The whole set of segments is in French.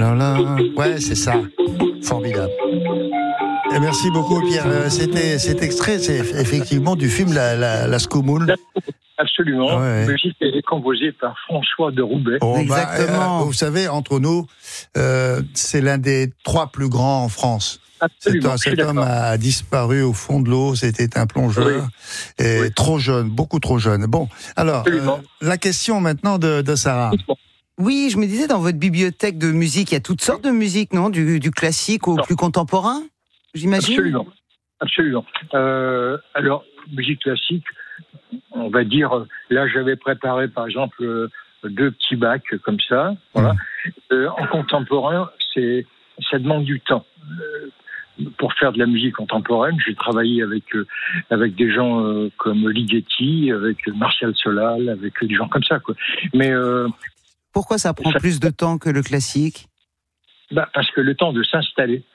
là, là. Ouais, c'est ça. Formidable. Et merci beaucoup, Pierre. Cet extrait, c'est effectivement du film La Scoumoule. Absolument. Ouais. Musique est composée par François de Roubaix. Oh, Exactement. Vous savez, entre nous, c'est l'un des 3 plus grands en France. Absolument. Cet homme a disparu au fond de l'eau. C'était un plongeur. Oui. Et Oui. trop jeune, beaucoup trop jeune. Bon, alors, la question maintenant de Sarah. Oui, je me disais, dans votre bibliothèque de musique, il y a toutes sortes de musiques, non ? Du classique au plus contemporain, j'imagine ? Absolument. Alors, musique classique, on va dire, là j'avais préparé par exemple 2 petits bacs comme ça. Voilà. En contemporain, ça demande du temps. Pour faire de la musique contemporaine, j'ai travaillé avec des gens comme Ligeti, avec Martial Solal, avec des gens comme ça, quoi. Mais Pourquoi ça prend plus de temps que le classique ? Parce que le temps de s'installer,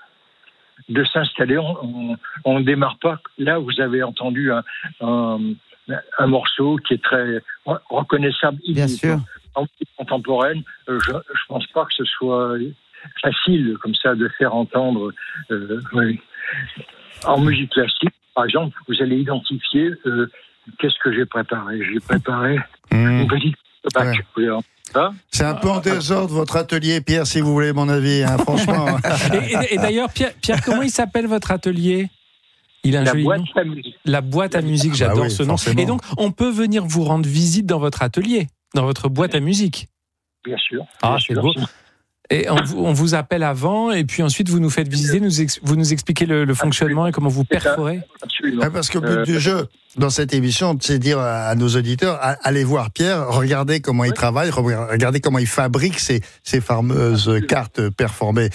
on ne démarre pas. Là, vous avez entendu un morceau qui est très reconnaissable. Bien sûr. En musique contemporaine, je pense pas que ce soit facile comme ça de faire entendre. Oui. En musique classique, par exemple, vous allez identifier qu'est-ce que j'ai préparé. J'ai préparé une petite bac. Ouais. C'est un peu en désordre votre atelier, Pierre, si vous voulez mon avis, hein, franchement. Et d'ailleurs, Pierre, comment il s'appelle votre atelier ? Il a un joli nom. La boîte à musique, j'adore ce nom. Forcément. Et donc, on peut venir vous rendre visite dans votre atelier, dans votre boîte à musique. Bien sûr. C'est beau. Et on vous appelle avant, et puis ensuite vous nous faites visiter, vous nous expliquez le fonctionnement et comment vous perforez. Absolument. Parce que le but du jeu dans cette émission, c'est dire à nos auditeurs, allez voir Pierre, regardez comment il travaille, regardez comment il fabrique ces fameuses cartes perforées.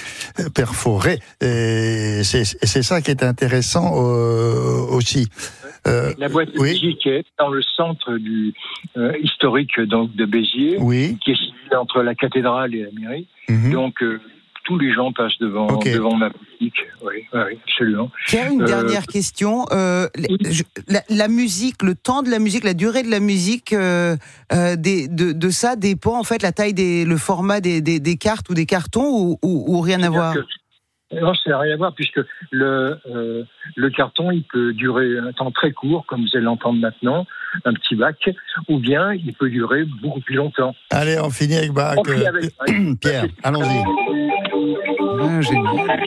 Et c'est ça qui est intéressant aussi. La boîte de musique est dans le centre du historique donc de Béziers, qui est situé entre la cathédrale et la mairie. Donc tous les gens passent devant ma boutique. Oui, absolument. Pierre, une dernière question. La musique, le temps de la musique, la durée de la musique, de ça dépend en fait la taille le format des cartes ou des cartons ou rien à voir. Non, ça n'a rien à voir, puisque le carton, il peut durer un temps très court, comme vous allez l'entendre maintenant, un petit bac, ou bien il peut durer beaucoup plus longtemps. Allez, on finit avec bac. Pierre, allons-y. Génial.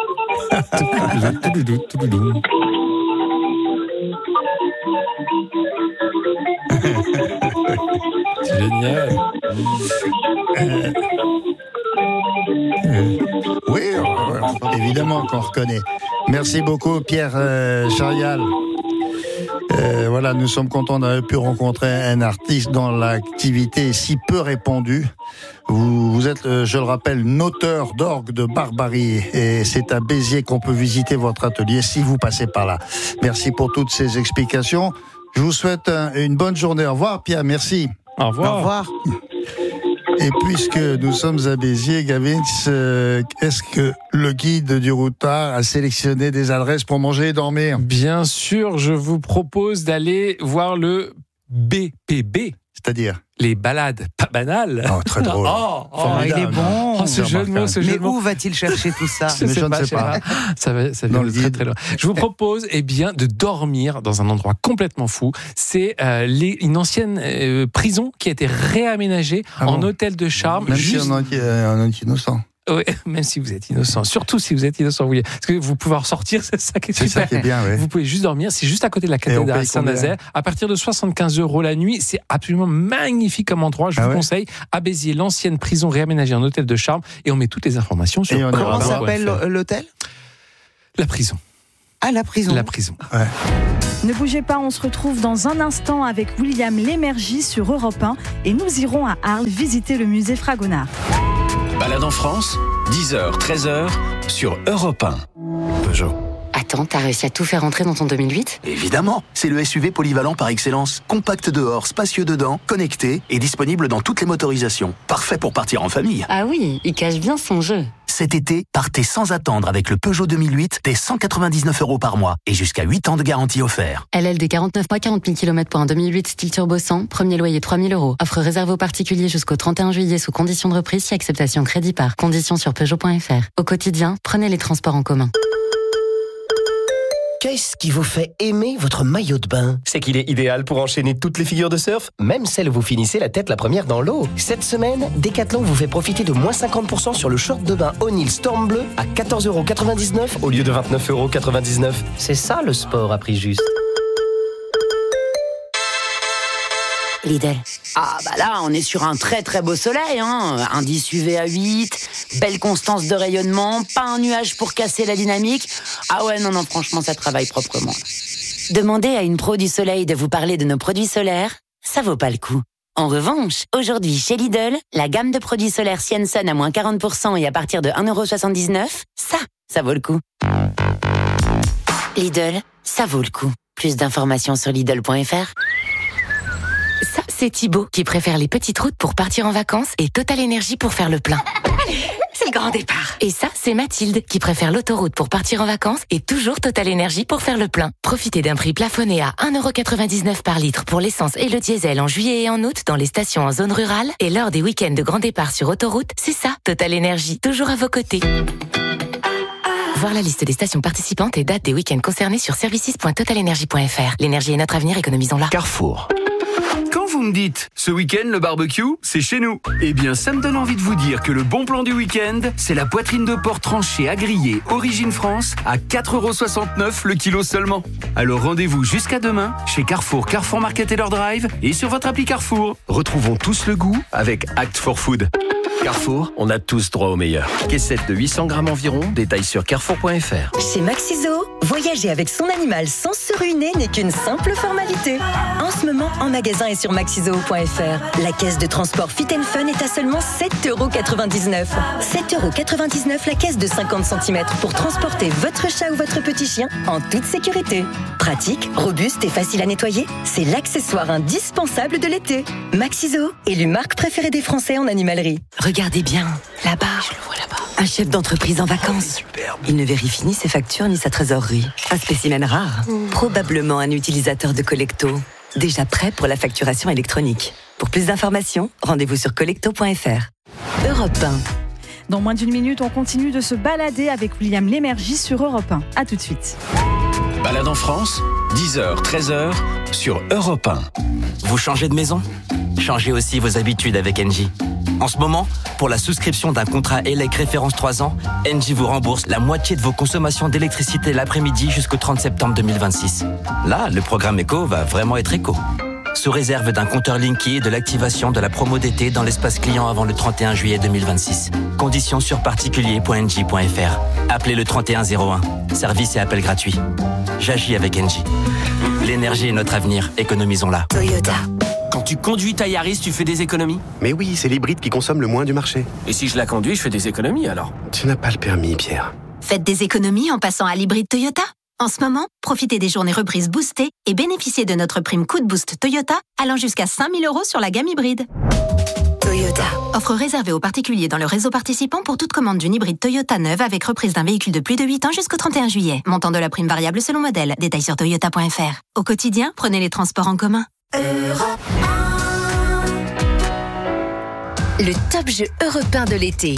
C'est génial. Oui, évidemment qu'on reconnaît. Merci beaucoup, Pierre Charial. Voilà, nous sommes contents d'avoir pu rencontrer un artiste dont l'activité est si peu répandue. Vous êtes, je le rappelle, noteur d'orgue de Barbarie, et c'est à Béziers qu'on peut visiter votre atelier si vous passez par là. Merci pour toutes ces explications. Je vous souhaite une bonne journée. Au revoir, Pierre. Merci. Au revoir. Au revoir. Et puisque nous sommes à Béziers, Gavin, est-ce que le guide du routard a sélectionné des adresses pour manger et dormir ? Bien sûr, je vous propose d'aller voir le BPB. C'est-à-dire ? Les balades pas banales. Oh, très drôle. Il est bon. Ce jeu de mots, Mais où va-t-il chercher tout ça ? Je ne sais pas. Ça vient de très très loin. Je vous propose de dormir dans un endroit complètement fou. C'est une ancienne prison qui a été réaménagée en hôtel de charme. Même si on est innocent. Oui, même si vous êtes innocent. Surtout si vous êtes innocent, vous voyez. Parce que vous pouvez en ressortir, c'est ça qui est super. C'est ça qui est bien, oui. Vous pouvez juste dormir. C'est juste à côté de la cathédrale Saint-Nazaire. À partir de 75 € la nuit, c'est absolument magnifique comme endroit. Je vous conseille. À Béziers, l'ancienne prison réaménagée en hôtel de charme. Et on met toutes les informations sur. Comment s'appelle l'hôtel ? La prison. Ah, la prison. La prison. Ouais. Ne bougez pas, on se retrouve dans un instant avec William Lémergie sur Europe 1 et nous irons à Arles visiter le musée Fragonard. Balade en France, 10h, 13h, sur Europe 1. Peugeot. Attends, t'as réussi à tout faire entrer dans ton 2008 ? Évidemment, c'est le SUV polyvalent par excellence. Compact dehors, spacieux dedans, connecté et disponible dans toutes les motorisations. Parfait pour partir en famille. Ah oui, il cache bien son jeu. Cet été, partez sans attendre avec le Peugeot 2008 dès 199 € par mois et jusqu'à 8 ans de garantie offert. LLD 49 mois, 40 000 km pour un 2008 style turbo 100, premier loyer 3 000 €. Offre réservée aux particuliers jusqu'au 31 juillet sous conditions de reprise si acceptation crédit par. Conditions sur Peugeot.fr. Au quotidien, prenez les transports en commun. Qu'est-ce qui vous fait aimer votre maillot de bain? C'est qu'il est idéal pour enchaîner toutes les figures de surf, même celles où vous finissez la tête la première dans l'eau. Cette semaine, Decathlon vous fait profiter de moins 50% sur le short de bain O'Neill Storm Bleu à 14,99 € au lieu de 29,99 €. C'est ça le sport à prix juste. Lidl. Ah bah là, on est sur un très très beau soleil, hein. Indice UV à 8, belle constance de rayonnement, pas un nuage pour casser la dynamique. Ah ouais, non, franchement, ça travaille proprement. Demandez à une pro du soleil de vous parler de nos produits solaires, ça vaut pas le coup. En revanche, aujourd'hui chez Lidl, la gamme de produits solaires Sienson à moins 40% et à partir de 1,79 €, ça vaut le coup. Lidl, ça vaut le coup. Plus d'informations sur Lidl.fr. Ça, c'est Thibaut qui préfère les petites routes pour partir en vacances et Total Énergie pour faire le plein. C'est le grand départ. Et ça, c'est Mathilde qui préfère l'autoroute pour partir en vacances et toujours Total Énergie pour faire le plein. Profitez d'un prix plafonné à 1,99 € par litre pour l'essence et le diesel en juillet et en août dans les stations en zone rurale et lors des week-ends de grand départ sur autoroute. C'est ça, Total Énergie, toujours à vos côtés. Voir la liste des stations participantes et dates des week-ends concernés sur services.totalenergie.fr. L'énergie est notre avenir, économisons-la. Carrefour. Quand vous me dites, ce week-end, le barbecue, c'est chez nous. Eh bien, ça me donne envie de vous dire que le bon plan du week-end, c'est la poitrine de porc tranchée à griller, origine France, à 4,69 € le kilo seulement. Alors rendez-vous jusqu'à demain, chez Carrefour, Carrefour Market et leur drive, et sur votre appli Carrefour. Retrouvons tous le goût avec Act for Food. Carrefour, on a tous droit au meilleur. Caissette de 800 grammes environ, détails sur carrefour.fr. Chez Maxiso, voyager avec son animal sans se ruiner n'est qu'une simple formalité. En ce moment, en magasin et sur maxiso.fr, la caisse de transport Fit & Fun est à seulement 7,99 €. 7,99 € la caisse de 50 cm pour transporter votre chat ou votre petit chien en toute sécurité. Pratique, robuste et facile à nettoyer, c'est l'accessoire indispensable de l'été. Maxiso, élue marque préférée des Français en animalerie. Regardez bien, là-bas. Je le vois là-bas. Un chef d'entreprise en vacances. Il ne vérifie ni ses factures ni sa trésorerie. Un spécimen rare. Probablement un utilisateur de Collecto. Déjà prêt pour la facturation électronique. Pour plus d'informations, rendez-vous sur collecto.fr. Europe 1. Dans moins d'une minute, on continue de se balader avec William Lémergie sur Europe 1. A tout de suite. Balade en France, 10h, 13h sur Europe 1. Vous changez de maison ? Changez aussi vos habitudes avec Engie. En ce moment, pour la souscription d'un contrat ELEC référence 3 ans, Engie vous rembourse la moitié de vos consommations d'électricité l'après-midi jusqu'au 30 septembre 2026. Là, le programme éco va vraiment être éco. Sous réserve d'un compteur Linky et de l'activation de la promo d'été dans l'espace client avant le 31 juillet 2026. Conditions sur particulier.engie.fr. Appelez le 3101. Service et appel gratuit. J'agis avec Engie. L'énergie est notre avenir, économisons-la. Toyota. Quand tu conduis ta Yaris, tu fais des économies ? Mais oui, c'est l'hybride qui consomme le moins du marché. Et si je la conduis, je fais des économies alors ? Tu n'as pas le permis, Pierre. Faites des économies en passant à l'hybride Toyota. En ce moment, profitez des journées reprises boostées et bénéficiez de notre prime Coup de Boost Toyota allant jusqu'à 5 000 € sur la gamme hybride. Toyota. Offre réservée aux particuliers dans le réseau participant pour toute commande d'une hybride Toyota neuve avec reprise d'un véhicule de plus de 8 ans jusqu'au 31 juillet. Montant de la prime variable selon modèle. Détails sur toyota.fr. Au quotidien, prenez les transports en commun. Le top jeu européen de l'été.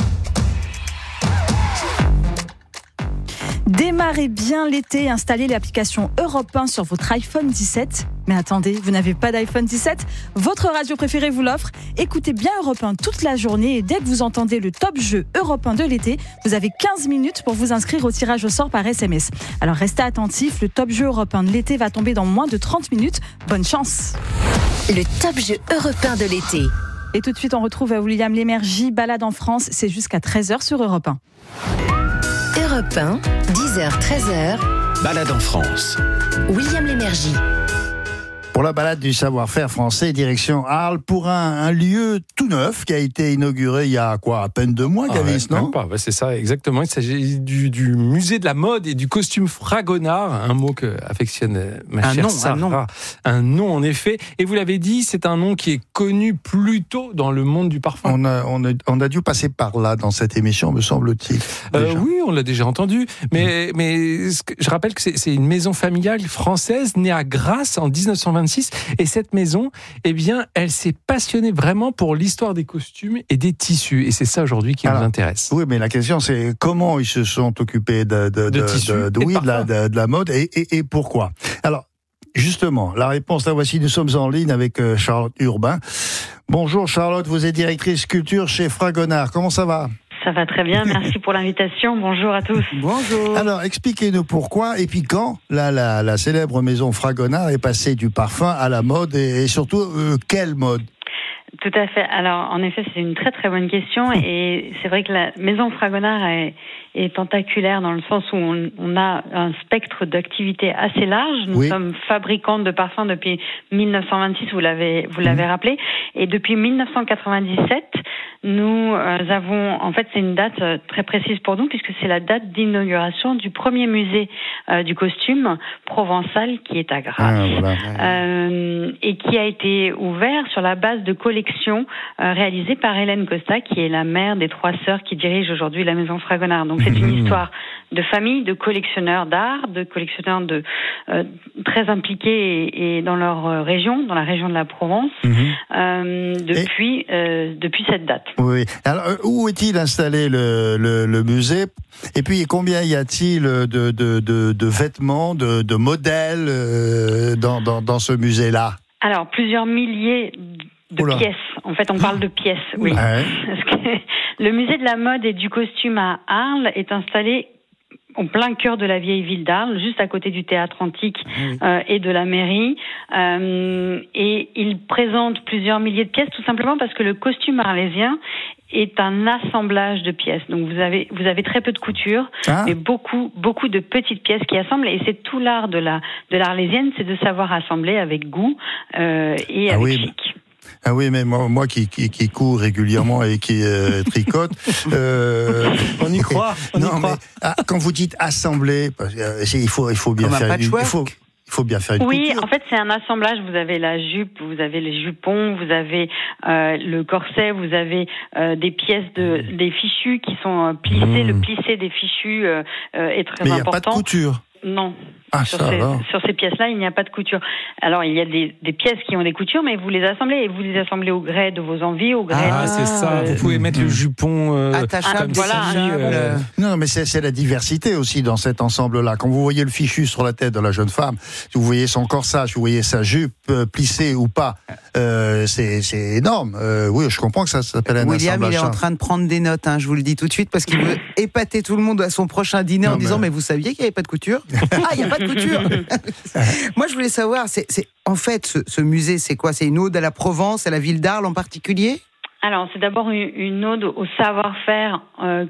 Démarrez bien l'été et installez l'application Europe 1 sur votre iPhone 17. Mais attendez, vous n'avez pas d'iPhone 17 ? Votre radio préférée vous l'offre. Écoutez bien Europe 1 toute la journée et dès que vous entendez le top jeu Europe 1 de l'été, vous avez 15 minutes pour vous inscrire au tirage au sort par SMS. Alors restez attentifs, le top jeu Europe 1 de l'été va tomber dans moins de 30 minutes. Bonne chance ! Le top jeu européen de l'été. Et tout de suite, on retrouve William Lémergie, Balade en France. C'est jusqu'à 13h sur Europe 1. Europe 1, 10h, 13h. Balade en France. William Lémergie. Pour la balade du savoir-faire français, direction Arles, pour un lieu tout neuf qui a été inauguré il y a à peine 2 mois, Gavis, non ? Même pas, c'est ça, exactement. Il s'agit du musée de la mode et du costume Fragonard, un mot que affectionne ma chère Sarah. Un nom, en effet. Et vous l'avez dit, c'est un nom qui est connu plutôt dans le monde du parfum. On a dû passer par là dans cette émission, me semble-t-il. Oui, on l'a déjà entendu. Mais je rappelle que c'est une maison familiale française née à Grasse en 1926. Et cette maison, eh bien, elle s'est passionnée vraiment pour l'histoire des costumes et des tissus. Et c'est ça aujourd'hui qui nous intéresse. Oui, mais la question c'est comment ils se sont occupés de la mode et pourquoi. Alors, justement, la réponse, la voici. Nous sommes en ligne avec Charlotte Urbain. Bonjour Charlotte, vous êtes directrice culture chez Fragonard. Comment ça va ? Ça va très bien, merci pour l'invitation. Bonjour à tous. Bonjour. Alors, expliquez-nous pourquoi et puis quand la célèbre maison Fragonard est passée du parfum à la mode et surtout, quelle mode ? Tout à fait. Alors, en effet, c'est une très très bonne question et c'est vrai que la maison Fragonard est tentaculaire dans le sens où on a un spectre d'activités assez large. Nous sommes fabricantes de parfums depuis 1926, vous l'avez rappelé, et depuis 1997, nous avons, en fait, c'est une date très précise pour nous puisque c'est la date d'inauguration du premier musée du costume provençal qui est à Grasse et qui a été ouvert sur la base de collections réalisées par Hélène Costa, qui est la mère des 3 sœurs qui dirigent aujourd'hui la maison Fragonard. Donc c'est une histoire de famille, de collectionneurs d'art, de collectionneurs très impliqués et dans leur région, dans la région de la Provence, depuis cette date. Oui. Alors, où est-il installé le musée ? Et puis, combien y a-t-il de vêtements, de modèles dans ce musée-là ? Alors, plusieurs milliers de pièces. En fait, on parle de pièces, oui. Ouais. Parce que le musée de la mode et du costume à Arles est installé en plein cœur de la vieille ville d'Arles, juste à côté du théâtre antique et de la mairie. Et il présente plusieurs milliers de pièces, tout simplement parce que le costume arlésien est un assemblage de pièces. Donc vous avez très peu de couture, mais beaucoup de petites pièces qui assemblent. Et c'est tout l'art de l'arlésienne, c'est de savoir assembler avec goût et avec chic. Ah oui, mais moi qui cours régulièrement et qui tricote, on y croit. Quand vous dites assembler, il faut bien faire il faut bien faire une couture. Oui, en fait, c'est un assemblage. Vous avez la jupe, vous avez les jupons, vous avez le corset, vous avez des pièces des fichus qui sont plissés. Le plissé des fichus est très important. Mais il n'y a pas de couture. Non. Sur ces pièces-là, il n'y a pas de couture. Alors, il y a des pièces qui ont des coutures, mais vous les assemblez et vous les assemblez au gré de vos envies, au gré c'est ça. Vous pouvez mettre le jupon attachable. Non, mais c'est la diversité aussi dans cet ensemble-là. Quand vous voyez le fichu sur la tête de la jeune femme, vous voyez son corsage, vous voyez sa jupe plissée ou pas, c'est énorme. Oui, je comprends que ça s'appelle un assemblage. William, il est en train de prendre des notes, je vous le dis tout de suite, parce qu'il veut épater tout le monde à son prochain dîner en disant mais vous saviez qu'il n'y avait pas de couture ? Il n'y a pas de couture. Moi, je voulais savoir, en fait, ce musée, c'est quoi ? C'est une ode à la Provence, à la ville d'Arles en particulier ? Alors, c'est d'abord une ode au savoir-faire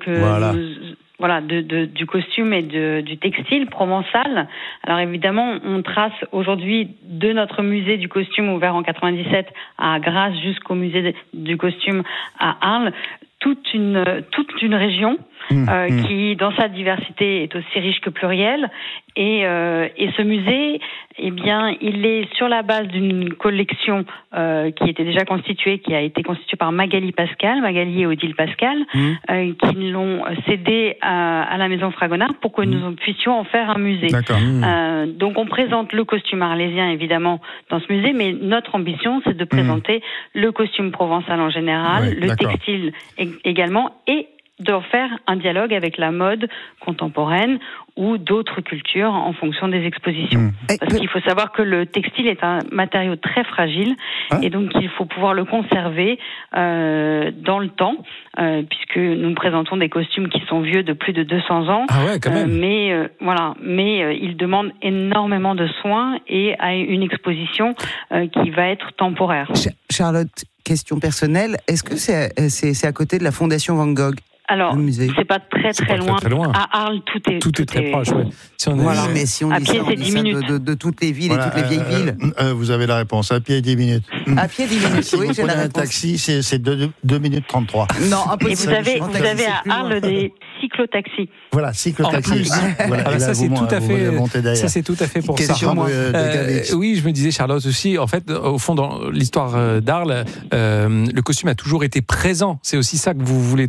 du costume et du textile provençal. Alors évidemment, on trace aujourd'hui de notre musée du costume ouvert en 97 à Grasse jusqu'au musée du costume à Arles, toute une région qui, dans sa diversité, est aussi riche que plurielle. Et ce musée, eh bien, il est sur la base d'une collection qui était déjà constituée, qui a été constituée par Magali et Odile Pascal, qui l'ont cédé à la maison Fragonard pour que nous puissions en faire un musée. Donc, on présente le costume arlésien, évidemment, dans ce musée, mais notre ambition, c'est de présenter le costume provençal en général, le textile également, et de faire un dialogue avec la mode contemporaine ou d'autres cultures en fonction des expositions. Parce qu'il faut savoir que le textile est un matériau très fragile et donc il faut pouvoir le conserver dans le temps, puisque nous présentons des costumes qui sont vieux de plus de 200 ans. Ah ouais, quand même. Mais ils demandent énormément de soins et à une exposition qui va être temporaire. Charlotte, question personnelle, est-ce que c'est à côté de la Fondation Van Gogh ? Alors, c'est pas très loin. À Arles, tout est très proche. Ouais. Si on voilà, mais si on à dit pied, ça, c'est 10 minutes. De toutes les villes et toutes les vieilles villes. Vous avez la réponse. À pied, 10 minutes. À pied, 10 minutes. Si vous prenez un taxi, c'est 2 minutes 33. Non, impossible. Et vous avez à Arles des cyclotaxis. Voilà, cyclotaxis. Voilà, ça, c'est tout à fait. Ça, c'est tout à fait pour ça. Oui, je me disais, Charlotte aussi. En fait, au fond, dans l'histoire d'Arles, le costume a toujours été présent. C'est aussi ça que vous voulez